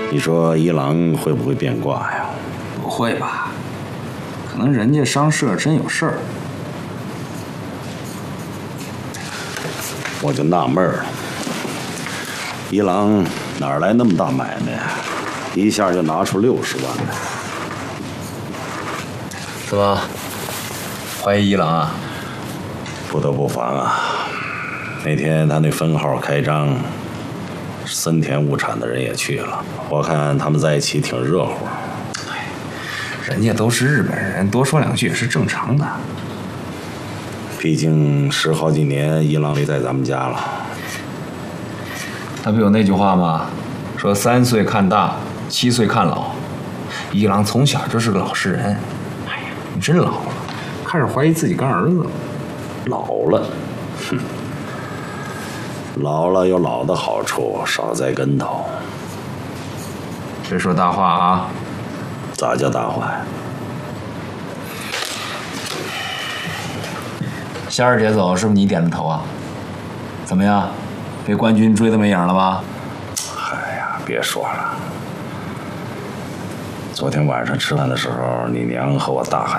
你说一郎会不会变卦呀？ 不会吧？可能人家商社真有事儿。 我就纳闷了，一郎哪来那么大买卖呀？一下就拿出60万来。 怎么？怀疑一郎啊？ 不得不防啊！那天他那分号开张，森田物产的人也去了，我看他们在一起挺热乎。 人家都是日本人，多说2句也是正常的。 毕竟10好几年一郎没在咱们家了。 他不有那句话吗？说3岁看大，7岁看老。一郎从小就是个老实人。哎呀，你真老了， 开始怀疑自己干儿子了。 老了，哼，老了有老的好处，少栽跟头。 别说大话啊！ 咋叫大话呀？ 夏二姐走是不是你点的头啊？怎么样，被冠军追得没影了吧？ 哎呀，别说了。昨天晚上吃饭的时候，你娘和我大喊